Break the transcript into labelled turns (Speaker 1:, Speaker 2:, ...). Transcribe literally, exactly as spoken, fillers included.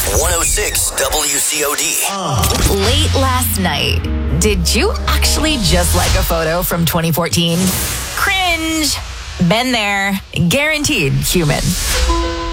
Speaker 1: one oh six W C O D.
Speaker 2: Late last night, did you actually just like a photo from twenty fourteen? Cringe. Been there. Guaranteed human.